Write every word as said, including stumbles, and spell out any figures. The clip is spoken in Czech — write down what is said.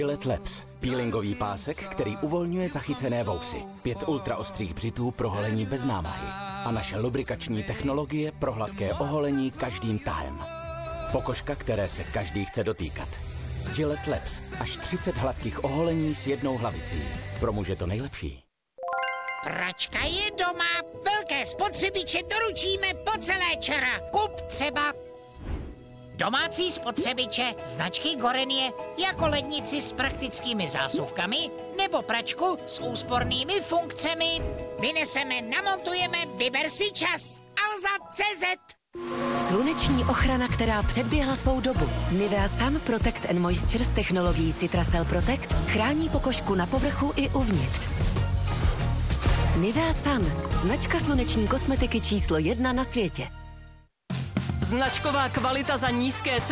Gillette Labs. Peelingový pásek, který uvolňuje zachycené vousy. Pět ultraostrých břitů pro holení bez námahy. A naše lubrikační technologie pro hladké oholení každým tahem. Pokožka, které se každý chce dotýkat. Gillette Labs. Až třicet hladkých oholení s jednou hlavicí. Pro muže to nejlepší. Pračka je doma, velké spotřebiče doručíme po celé čara. Kup třeba domácí spotřebiče značky Gorenie jako lednici s praktickými zásuvkami nebo pračku s úspornými funkcemi. Vyneseme, namontujeme, vyber si čas. Alza tečka cé zet. Sluneční ochrana, která předběhla svou dobu. Nivea Sun Protect and Moisture s technologií Citracel Protect chrání pokožku na povrchu i uvnitř. Nivea Sun, značka sluneční kosmetiky číslo jedna na světě. Značková kvalita za nízké ceny.